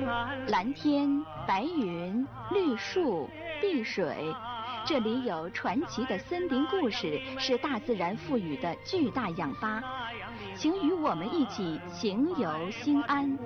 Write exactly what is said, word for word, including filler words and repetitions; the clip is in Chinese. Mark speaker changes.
Speaker 1: 蓝天、白云、绿树、碧水，这里有传奇的森林故事，是大自然赋予的巨大氧吧。请与我们一起行游新安。